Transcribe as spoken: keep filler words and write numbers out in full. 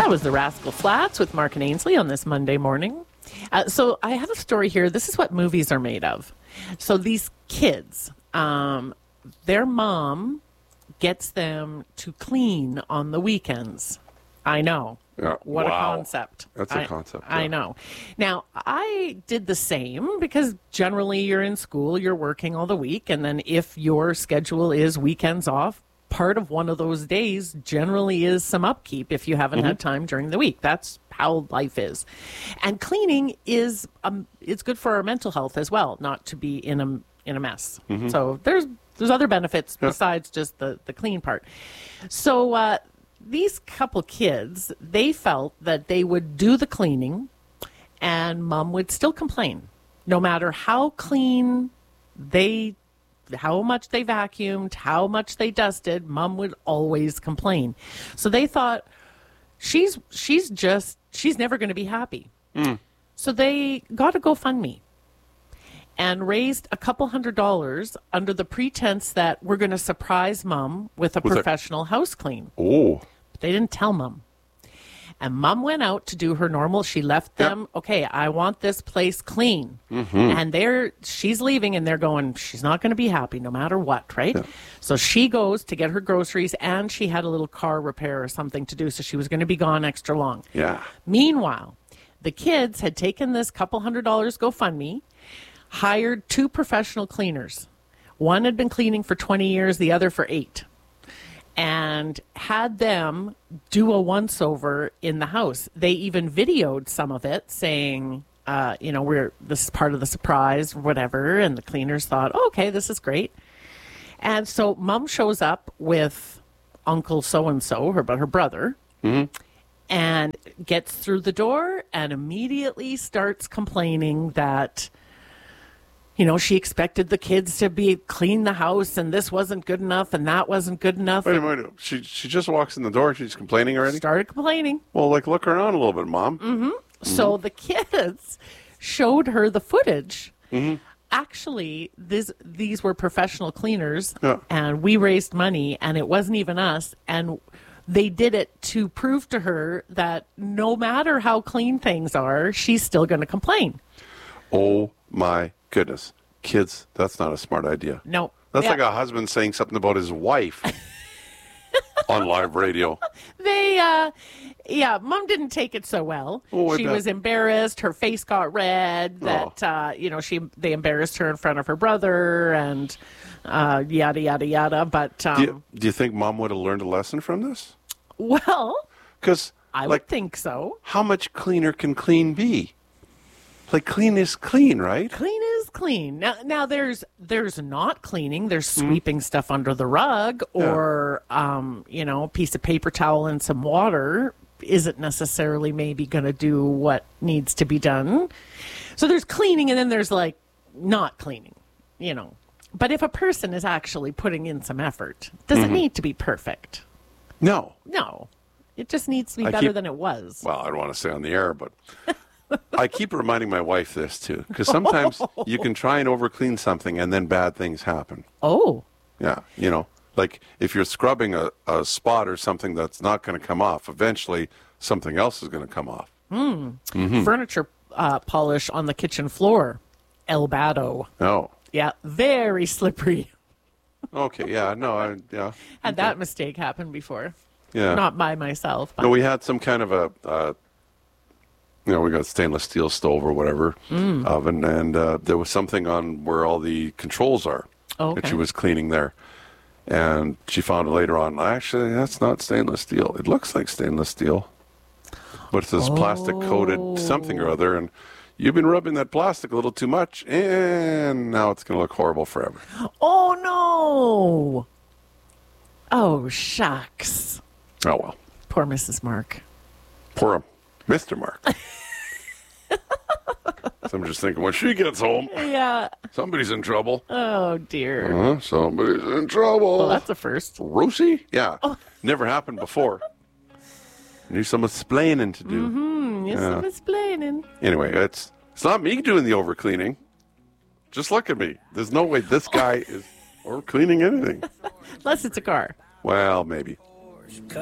That was the Rascal Flats with Mark and Ainsley on this Monday morning. Uh, so I have a story here. This is what movies are made of. So these kids, um, their mom gets them to clean on the weekends. I know. Yeah. What Wow. a concept. That's a I, concept. I yeah. know. Now, I did the same because generally you're in school, you're working all the week, and then if your schedule is weekends off, part of one of those days generally is some upkeep if you haven't Mm-hmm. had time during the week. That's how life is. And cleaning is um, it's good for our mental health as well, not to be in a in a mess. Mm-hmm. So there's there's other benefits Yeah. besides just the, the clean part. So uh, these couple kids, they felt that they would do the cleaning and mom would still complain. No matter how clean they how much they vacuumed, how much they dusted, mom would always complain. So they thought, she's she's just, she's never going to be happy. Mm. So they got a GoFundMe and raised a couple hundred dollars under the pretense that we're going to surprise mom with a With a- professional house clean. Oh. But they didn't tell mom. And mom went out to do her normal. She left them, Yep. okay, I want this place clean. Mm-hmm. And they're, she's leaving and they're going, she's not going to be happy no matter what, right? Yeah. So she goes to get her groceries and she had a little car repair or something to do. So she was going to be gone extra long. Yeah. Meanwhile, the kids had taken this couple hundred dollars GoFundMe, hired two professional cleaners. One had been cleaning for twenty years, the other for eight. And had them do a once-over in the house. They even videoed some of it saying, uh, you know, we're this is part of the surprise or whatever. And the cleaners thought, oh, okay, this is great. And so mom shows up with Uncle so-and-so, her, but her brother, and gets through the door and immediately starts complaining that, you know, she expected the kids to be clean the house and this wasn't good enough and that wasn't good enough. Wait a minute. She she just walks in the door and she's complaining already? Started complaining. Well, like, look around a little bit, Mom. Mm-hmm. So the kids showed her the footage. Mm-hmm. Actually, this, these were professional cleaners, Yeah. and we raised money, and it wasn't even us. And they did it to prove to her that no matter how clean things are, she's still going to complain. Oh, my goodness. Kids, that's not a smart idea. No. That's Yeah. like a husband saying something about his wife on live radio. They, uh, yeah, mom didn't take it so well. Oh, I she bet. was embarrassed. Her face got red. That, uh, you know, she they embarrassed her in front of her brother and uh, yada, yada, yada. But, um, Do you, do you think Mom would have learned a lesson from this? well, Because, I like, would think so. how much cleaner can clean be? Like, clean is clean, right? Clean is clean. Now, now there's there's not cleaning. There's Mm-hmm. sweeping stuff under the rug, or um, you know, a piece of paper towel and some water isn't necessarily maybe going to do what needs to be done. So there's cleaning, and then there's like not cleaning, you know. But if a person is actually putting in some effort, does Mm-hmm. it need to be perfect? No. No, it just needs to be I better keep- than it was. Well, I don't want to say on the air, but I keep reminding my wife this, too. Because sometimes you can try and overclean something, and then bad things happen. Oh, Yeah, you know, like if you're scrubbing a, a spot or something that's not going to come off, eventually something else is going to come off. Mm-hmm. furniture uh, polish on the kitchen floor, Elbado. Oh, Yeah, very slippery. okay, yeah, no, I, yeah, Had that mistake happen before. yeah. Not by myself. But No, we had some kind of a, uh, you know, we got stainless steel stove or whatever Mm. oven, and uh, there was something on where all the controls are Oh, that okay. she was cleaning there. And she found it later on, actually, that's not stainless steel. It looks like stainless steel, but it's this plastic coated something or other, and you've been rubbing that plastic a little too much, and now it's going to look horrible forever. Oh, no. Oh, shucks. Oh, well. Poor Missus Mark. Poor him. Mister Mark. So I'm just thinking, when she gets home, Yeah. somebody's in trouble. Oh, dear. Uh, somebody's in trouble. Well, that's a first. Rosie? Yeah. Never happened before. Need some explaining to do. Hmm, yes, Yeah. I'm explaining. Anyway, it's it's not me doing the overcleaning. Just look at me. There's no way this guy is overcleaning anything. Unless it's a car. Well, maybe.